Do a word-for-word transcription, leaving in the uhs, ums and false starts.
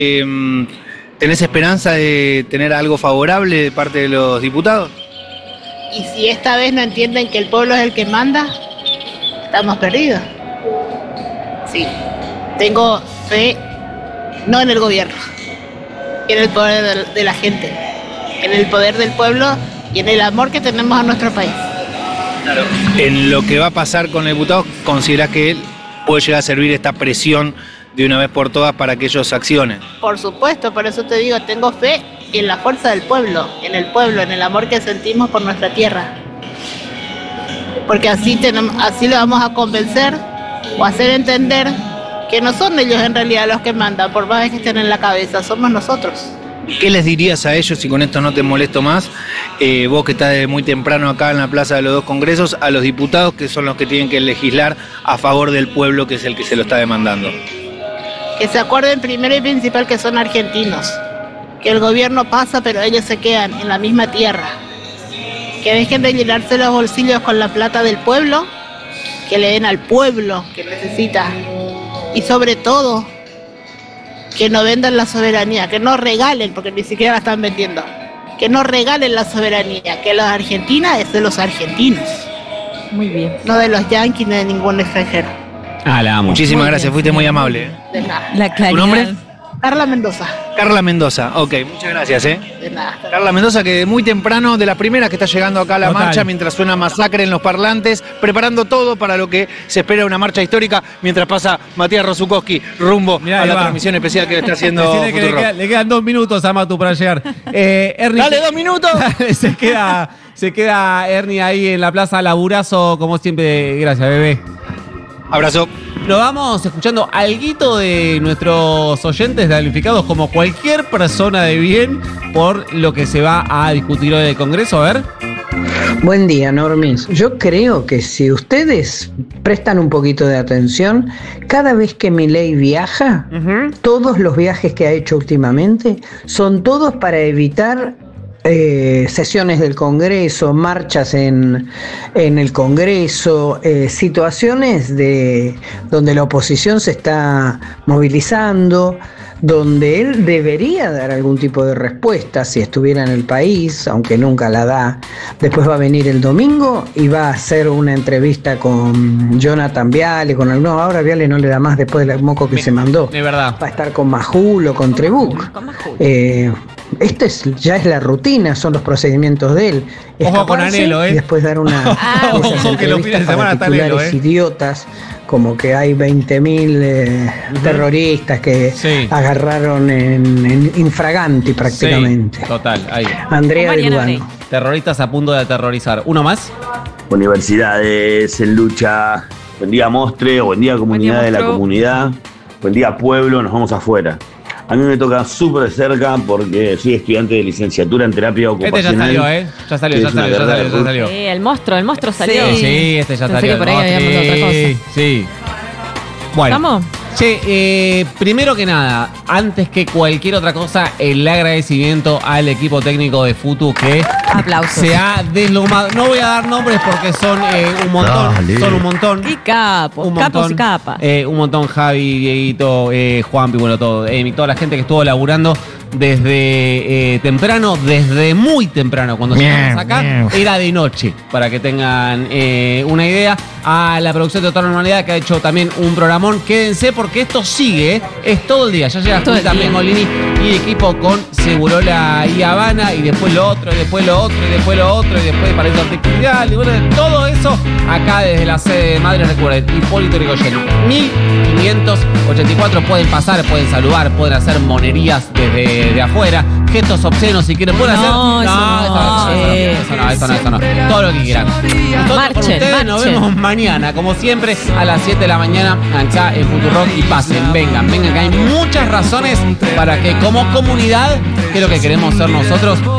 Eh, ¿Tenés esperanza de tener algo favorable de parte de los diputados? Y si esta vez no entienden que el pueblo es el que manda, estamos perdidos. Sí, tengo fe, no en el gobierno, en el poder de, de la gente, en el poder del pueblo y en el amor que tenemos a nuestro país. Claro. En lo que va a pasar con el diputado, ¿considerás que él puede llegar a servir esta presión de una vez por todas para que ellos accionen? Por supuesto, por eso te digo, tengo fe en la fuerza del pueblo, en el pueblo, en el amor que sentimos por nuestra tierra. Porque así, tenemos, así lo vamos a convencer o hacer entender que no son ellos en realidad los que mandan, por más que estén en la cabeza, somos nosotros. ¿Qué les dirías a ellos, y con esto no te molesto más, eh, vos que estás desde muy temprano acá en la Plaza de los Dos Congresos, a los diputados que son los que tienen que legislar a favor del pueblo, que es el que se lo está demandando? Que se acuerden primero y principal que son argentinos, que el gobierno pasa pero ellos se quedan en la misma tierra, que dejen de llenarse los bolsillos con la plata del pueblo, que le den al pueblo que necesita, y sobre todo que no vendan la soberanía, que no regalen, porque ni siquiera la están vendiendo, que no regalen la soberanía, que la Argentina es de los argentinos. Muy bien. No de los yanquis ni de ningún extranjero. Ah, la amo. Muchísimas muy gracias, bien. Fuiste muy amable. ¿eh? De nada. La claridad. ¿Tu nombre? Carla Mendoza. Carla Mendoza, ok, muchas gracias, ¿eh? De nada. Carla Mendoza, que de muy temprano, de las primeras que está llegando acá a la Total. marcha, mientras suena Masacre en los parlantes, preparando todo para lo que se espera una marcha histórica, mientras pasa Matías Rosukowski rumbo Mirá, a la va. transmisión especial que está haciendo Decirle que le, Futuro. queda- le quedan dos minutos a Matu para llegar. Eh, Ernie, ¡Dale, dos minutos! se queda, se queda Ernie ahí en la plaza Laburazo, como siempre. Gracias, bebé. Abrazo. Nos vamos escuchando alguito de nuestros oyentes damnificados, como cualquier persona de bien, por lo que se va a discutir hoy en el Congreso. A ver. Buen día, Normis. Yo creo que si ustedes prestan un poquito de atención, cada vez que Milei viaja, Uh-huh. todos los viajes que ha hecho últimamente son todos para evitar eh, sesiones del Congreso, marchas en, en el Congreso, eh, situaciones de donde la oposición se está movilizando, donde él debería dar algún tipo de respuesta si estuviera en el país, aunque nunca la da. Después va a venir el domingo y va a hacer una entrevista con Jonathan Viale, con el, no, ahora Viale no le da más después del moco que Me- se mandó. De verdad. Va a estar con Majul o con Trebuch. Con Majul. Eh, este es, ya es la rutina, son los procedimientos de él. Ojo con Escaparse Anhelo, ¿eh? Y después dar una Ah, de esas ojo que los fines de entrevistas semana para está Anhelo, titulares ¿eh? idiotas, como que hay veinte mil eh, terroristas que Sí. agarraron en, en infraganti prácticamente. Sí, total, ahí. Andrea Con de Mariana Lugano. Brey. Terroristas a punto de aterrorizar. ¿Uno más? Universidades en lucha. Buen día, Mostre. Buen día, comunidad día, de la Monstruo. comunidad. Buen día, pueblo. Nos vamos afuera. A mí me toca súper de cerca porque soy estudiante de licenciatura en terapia Este ya ocupacional. salió, ¿eh? Ya salió, que ya es una salió, ya guerra salió, de ya rut. salió. Sí, el monstruo, el monstruo salió. Sí, sí, este ya Pensé salió. que por ahí ¿no? habíamos sí, otra cosa. Sí. Bueno. ¿Estamos? Che, eh, primero que nada, antes que cualquier otra cosa, el agradecimiento al equipo técnico de Futu que Aplausos. se ha deslomado. No voy a dar nombres porque son eh, un montón. Dale. Son un montón. Y capos, Un capos montón, y capas. eh, un montón, Javi, Dieguito, eh, Juanpi, bueno, todo, Emi, toda la gente que estuvo laburando desde eh, temprano, desde muy temprano, cuando Bien, llegamos acá, bien. era de noche, para que tengan eh, una idea. A la producción de Total Normalidad, que ha hecho también un programón. Quédense porque esto sigue, ¿eh? Es todo el día. Ya llega Todo el Julieta día. Mengolini y equipo con Segurola y Habana, y después lo otro, y después lo otro, y después lo otro, y después Paraíso Artificial, y bueno, todo eso acá desde la sede de Madre. Recuerden, Hipólito Yrigoyen, mil quinientos ochenta y cuatro. Pueden pasar, pueden saludar, pueden hacer monerías desde de afuera, gestos obscenos si quieren, pueden No, hacer. eso no, che. eso no, eso no, eso no, eso no. Todo lo que quieran. Nosotros Marchen, con ustedes nos marchen. vemos mañana, como siempre, a las siete de la mañana, acá en Futurock. Y pasen, vengan, vengan, que hay muchas razones para que como comunidad, que es lo que queremos ser nosotros,